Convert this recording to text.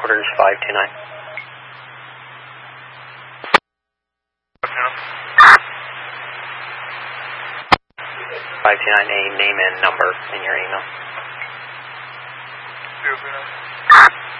headquarters 529. 529, a name and number in your email. 039.